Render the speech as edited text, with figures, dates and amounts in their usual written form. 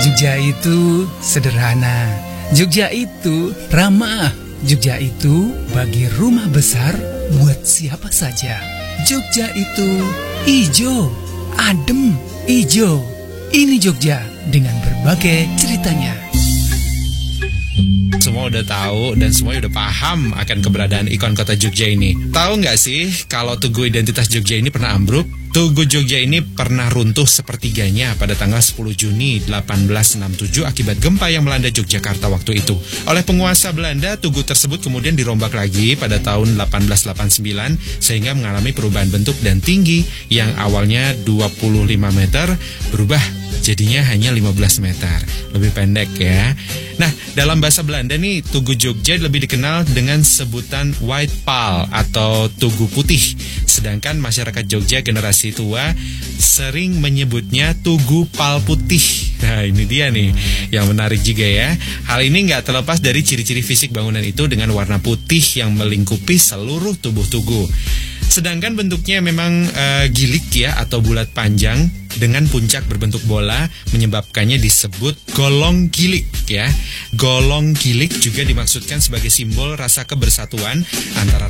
Jogja itu sederhana, Jogja itu ramah, Jogja itu bagi rumah besar buat siapa saja. Jogja itu ijo, adem, ijo. Ini Jogja dengan berbagai ceritanya. Semua udah tahu dan semua udah paham akan keberadaan ikon kota Jogja ini. Tahu nggak sih kalau Tugu Identitas Jogja ini pernah ambruk? Tugu Jogja ini pernah runtuh sepertiganya pada tanggal 10 Juni 1867 akibat gempa yang melanda Yogyakarta waktu itu. Oleh penguasa Belanda, tugu tersebut kemudian dirombak lagi pada tahun 1889 sehingga mengalami perubahan bentuk dan tinggi yang awalnya 25 meter berubah jadinya hanya 15 meter. Lebih pendek ya. Nah, dalam bahasa Belanda nih, Tugu Jogja lebih dikenal dengan sebutan White Pal atau Tugu Putih. Sedangkan masyarakat Jogja generasi tua sering menyebutnya Tugu Pal Putih. Nah, ini dia nih yang menarik juga ya. Hal ini nggak terlepas dari ciri-ciri fisik bangunan itu dengan warna putih yang melingkupi seluruh tubuh tugu. Sedangkan bentuknya memang gilik ya atau bulat panjang dengan puncak berbentuk bola menyebabkannya disebut golong gilik ya. Golong gilik juga dimaksudkan sebagai simbol rasa kebersatuan antara